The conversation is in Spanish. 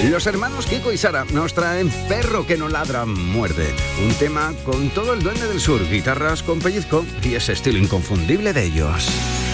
Los hermanos Kiko y Sara nos traen Perro que no ladra, muerde. Un tema con todo el duende del sur, guitarras con pellizco y ese estilo inconfundible de ellos.